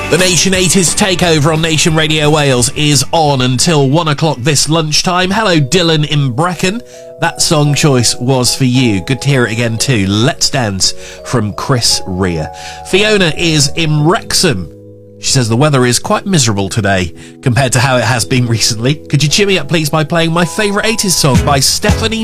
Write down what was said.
The Nation 80s takeover on Nation Radio Wales is on until 1 o'clock this lunchtime. Hello, Dylan in Brecon. That song choice was for you. Good to hear it again too. Let's Dance from Chris Rea. Fiona is in Wrexham. She says the weather is quite miserable today compared to how it has been recently. Could you cheer me up, please, by playing my favourite 80s song by Stephanie